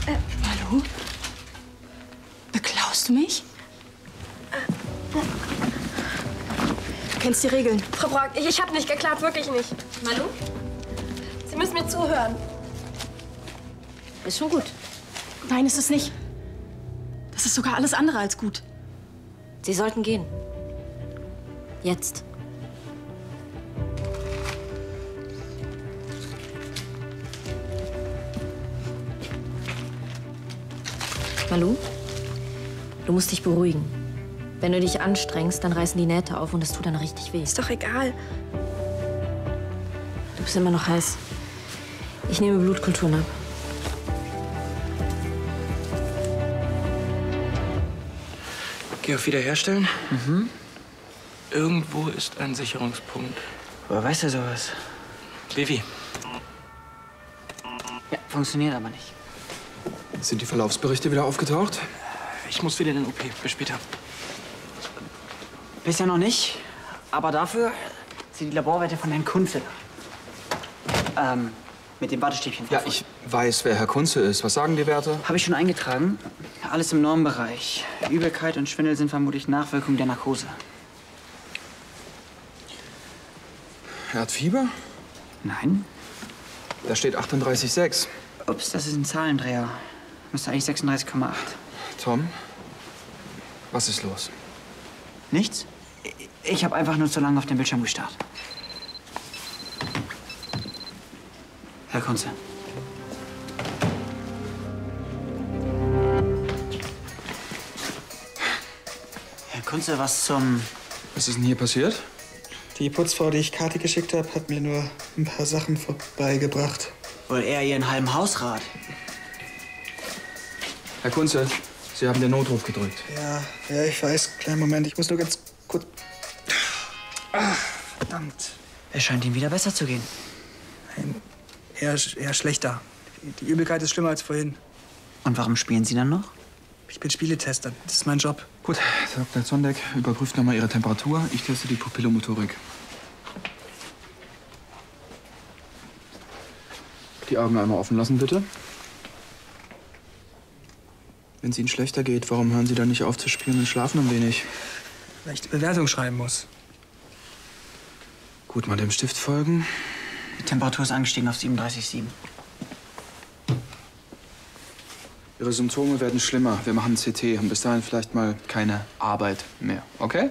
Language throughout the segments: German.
Hallo? Beklaust du mich? Du kennst die Regeln. Frau Brock, ich habe nicht geklappt, wirklich nicht. Malu? Sie müssen mir zuhören. Ist schon gut. Nein, ist es nicht. Das ist sogar alles andere als gut. Sie sollten gehen. Jetzt. Malu, du musst dich beruhigen. Wenn du dich anstrengst, dann reißen die Nähte auf und es tut dann richtig weh. Ist doch egal. Du bist immer noch heiß. Ich nehme Blutkulturen ab. Geh auf Wiederherstellen. Irgendwo ist ein Sicherungspunkt. Woher weiß er sowas? Vivi. Ja, funktioniert aber nicht. Sind die Verlaufsberichte wieder aufgetaucht? Ich muss wieder in den OP. Bis später. Bisher noch nicht, aber dafür sind die Laborwerte von Herrn Kunze da. Mit dem Wattestäbchen. Ja, ich weiß, wer Herr Kunze ist. Was sagen die Werte? Habe ich schon eingetragen. Alles im Normbereich. Übelkeit und Schwindel sind vermutlich Nachwirkungen der Narkose. Er hat Fieber? Nein? Da steht 38,6. Ups, das ist ein Zahlendreher. Müsste eigentlich 36,8. Tom, was ist los? Nichts? Ich habe einfach nur zu lange auf den Bildschirm gestarrt. Herr Kunze. Herr Kunze, was zum... Was ist denn hier passiert? Die Putzfrau, die ich Kathi geschickt habe, hat mir nur ein paar Sachen vorbeigebracht. Wohl eher Ihren halben Hausrat. Herr Kunze, Sie haben den Notruf gedrückt. Ja, ich weiß. Kleinen Moment, ich muss nur ganz kurz... Ah, verdammt. Es scheint Ihnen wieder besser zu gehen. Nein, eher schlechter. Die Übelkeit ist schlimmer als vorhin. Und warum spielen Sie dann noch? Ich bin Spieletester. Das ist mein Job. Gut, Dr. Zondek überprüft nochmal Ihre Temperatur. Ich teste die Pupillomotorik. Die Augen einmal offen lassen, bitte. Wenn es Ihnen schlechter geht, warum hören Sie dann nicht auf zu spielen und schlafen ein wenig? Weil ich die Bewertung schreiben muss. Gut, mal dem Stift folgen. Die Temperatur ist angestiegen auf 37,7. Ihre Symptome werden schlimmer. Wir machen CT und bis dahin vielleicht mal keine Arbeit mehr, okay?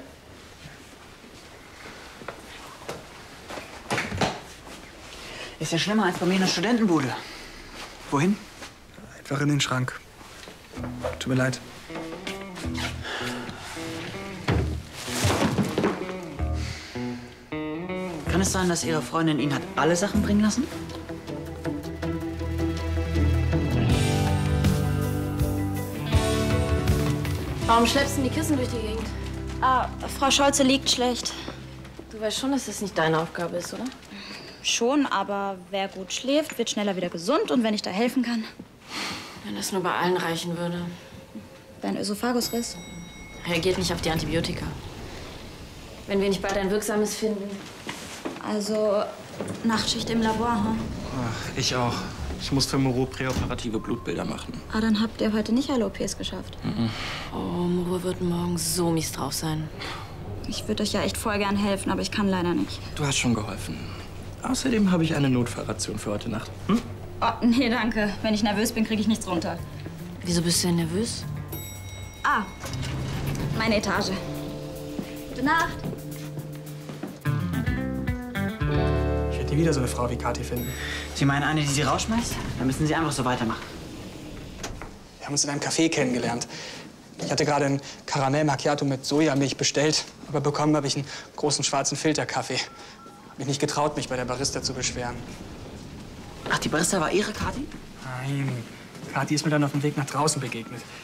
Ist ja schlimmer als bei mir in der Studentenbude. Wohin? Einfach in den Schrank. Tut mir leid. Kann es sein, dass Ihre Freundin Ihnen hat alle Sachen bringen lassen? Warum schleppst du denn die Kissen durch die Gegend? Ah, Frau Scholze liegt schlecht. Du weißt schon, dass das nicht deine Aufgabe ist, oder? Schon, aber wer gut schläft, wird schneller wieder gesund. Und wenn ich da helfen kann? Wenn das nur bei allen reichen würde. Dein Ösophagusriss. Reagiert nicht auf die Antibiotika. Wenn wir nicht bald ein wirksames finden. Also Nachtschicht im Labor, hm? Ach, ich auch. Ich muss für Moreau präoperative Blutbilder machen. Ah, dann habt ihr heute nicht alle OPs geschafft. Oh, Moreau wird morgen so mies drauf sein. Ich würde euch ja echt voll gern helfen, aber ich kann leider nicht. Du hast schon geholfen. Außerdem habe ich eine Notfallration für heute Nacht. Hm? Oh, nee, danke. Wenn ich nervös bin, kriege ich nichts runter. Wieso bist du denn nervös? Ah, meine Etage. Gute Nacht. Ich werde nie wieder so eine Frau wie Kathi finden. Sie meinen eine, die Sie rausschmeißt? Dann müssen Sie einfach so weitermachen. Wir haben uns in einem Café kennengelernt. Ich hatte gerade einen Karamell Macchiato mit Sojamilch bestellt, aber bekommen habe ich einen großen schwarzen Filterkaffee. Hab mich nicht getraut, mich bei der Barista zu beschweren. Ach, die Barista war Ihre Kathi? Nein, Kathi ist mir dann auf dem Weg nach draußen begegnet.